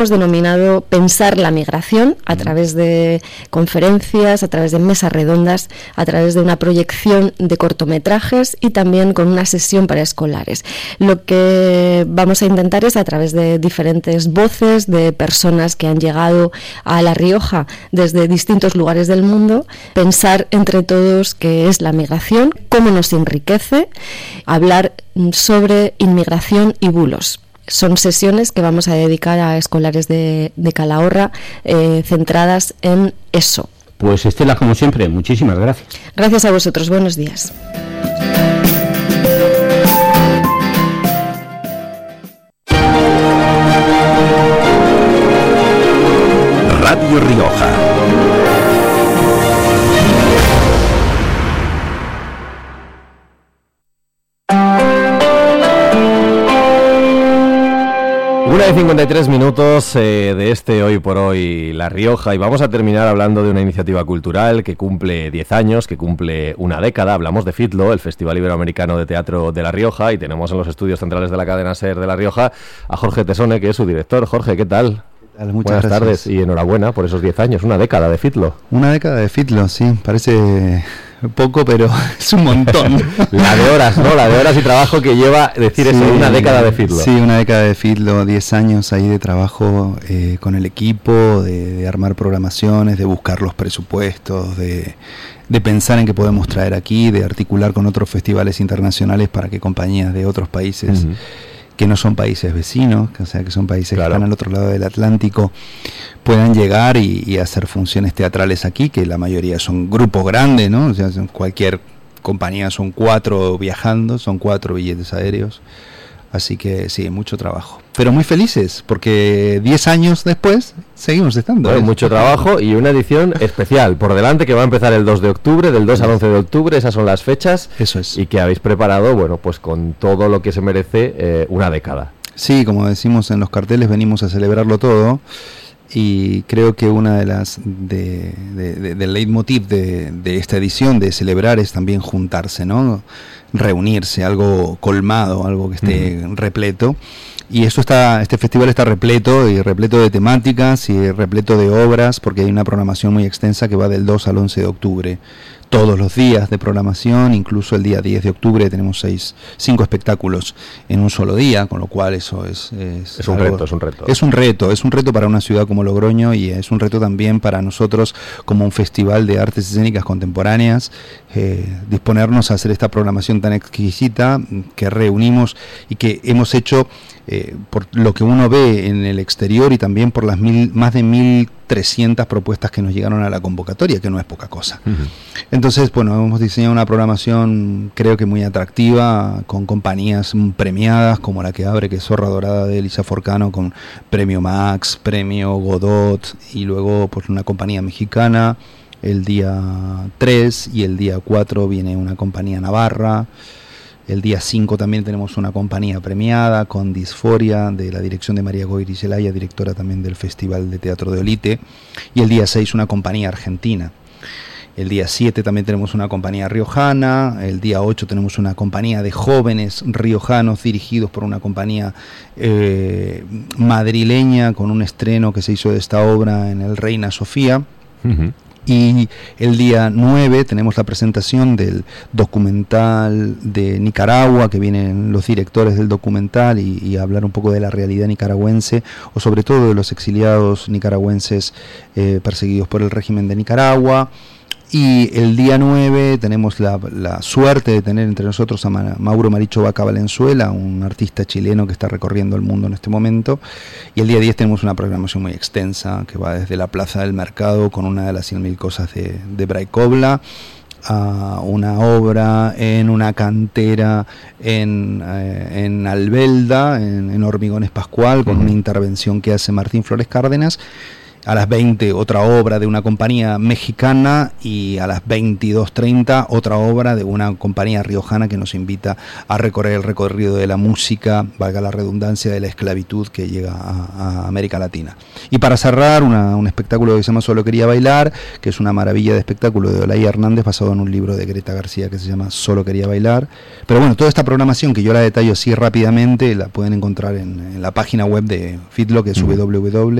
Hemos denominado Pensar la migración a través de conferencias, a través de mesas redondas, a través de una proyección de cortometrajes y también con una sesión para escolares. Lo que vamos a intentar es, a través de diferentes voces de personas que han llegado a La Rioja desde distintos lugares del mundo, pensar entre todos qué es la migración, cómo nos enriquece, hablar sobre inmigración y bulos. Son sesiones que vamos a dedicar a escolares de Calahorra, centradas en eso. Pues Estela, como siempre, muchísimas gracias. Gracias a vosotros, buenos días. Radio Rioja. Una de 53 minutos de este Hoy por Hoy La Rioja, y vamos a terminar hablando de una iniciativa cultural que cumple 10 años, que cumple una década. Hablamos de FITLO, el Festival Iberoamericano de Teatro de La Rioja, y tenemos en los estudios centrales de la cadena SER de La Rioja a Jorge Tesone, que es su director. Jorge, ¿qué tal? Muchas Buenas tardes y enhorabuena por esos 10 años, una década de FITLO. Una década de FITLO, sí, parece poco, pero es un montón. La de horas, ¿no? La de horas y trabajo que lleva decir sí, eso, una década de FITLO. Sí, una década de FITLO, 10 años ahí de trabajo con el equipo, de armar programaciones, de buscar los presupuestos, de pensar en qué podemos traer aquí, de articular con otros festivales internacionales para que compañías de otros países... que no son países vecinos, o sea, que son países que están al otro lado del Atlántico, puedan llegar y hacer funciones teatrales aquí, que la mayoría son grupos grandes, ¿no? O sea, cualquier compañía son 4 viajando, son 4 billetes aéreos, así que sí, mucho trabajo. Pero muy felices, porque 10 años después seguimos estando. Bueno, mucho trabajo y una edición especial por delante que va a empezar el 2 de octubre, del 2 al 11 de octubre, esas son las fechas. Eso es. Y que habéis preparado, bueno, pues con todo lo que se merece una década. Sí, como decimos en los carteles, venimos a celebrarlo todo. Y creo que una de las del leitmotiv de esta edición de celebrar es también juntarse, ¿no? Reunirse, algo colmado, algo que esté repleto. Y este festival está repleto de temáticas y repleto de obras, porque hay una programación muy extensa que va del 2 al 11 de octubre. Todos los días de programación, incluso el día 10 de octubre tenemos 5 espectáculos en un solo día, con lo cual eso es un reto. Es un reto para una ciudad como Logroño, y es un reto también para nosotros como un festival de artes escénicas contemporáneas, disponernos a hacer esta programación tan exquisita que reunimos y que hemos hecho por lo que uno ve en el exterior, y también por las más de 1.300 propuestas que nos llegaron a la convocatoria, que no es poca cosa. Entonces, bueno, hemos diseñado una programación creo que muy atractiva, con compañías premiadas como la que abre, que es Zorra Dorada de Elisa Forcano, con premio Max, premio Godot, y luego pues una compañía mexicana el día 3, y el día 4 viene una compañía navarra. El día 5 también tenemos una compañía premiada con Disforia, de la dirección de María Goyri Zelaya, directora también del Festival de Teatro de Olite. Y el día 6 una compañía argentina. El día 7 también tenemos una compañía riojana. El día 8 tenemos una compañía de jóvenes riojanos dirigidos por una compañía madrileña, con un estreno que se hizo de esta obra en el Reina Sofía. Y el día 9 tenemos la presentación del documental de Nicaragua, que vienen los directores del documental y hablar un poco de la realidad nicaragüense, o sobre todo de los exiliados nicaragüenses perseguidos por el régimen de Nicaragua. Y el día 9 tenemos la suerte de tener entre nosotros a Mauro Maricho Vaca Valenzuela, un artista chileno que está recorriendo el mundo en este momento. Y el día 10 tenemos una programación muy extensa que va desde la Plaza del Mercado, con una de las 100.000 cosas de Braikobla, a una obra en una cantera en Albelda, en Hormigones Pascual, con una intervención que hace Martín Flores Cárdenas. a las 20 otra obra de una compañía mexicana y a las 22:30 otra obra de una compañía riojana que nos invita a recorrer el recorrido de la música, valga la redundancia, de la esclavitud que llega a América Latina. Y para cerrar, un espectáculo que se llama Solo Quería Bailar, que es una maravilla de espectáculo de Olaya Hernández basado en un libro de Greta García que se llama Solo Quería Bailar. Pero bueno, toda esta programación que yo la detallo así rápidamente la pueden encontrar en la página web de FITLO, que es www